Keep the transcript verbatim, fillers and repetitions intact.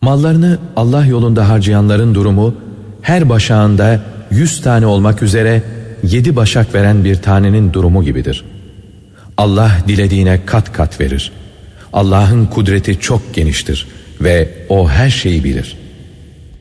Mallarını Allah yolunda harcayanların durumu, her başağında yüz tane olmak üzere yedi başak veren bir tanenin durumu gibidir. Allah dilediğine kat kat verir. Allah'ın kudreti çok geniştir ve O her şeyi bilir.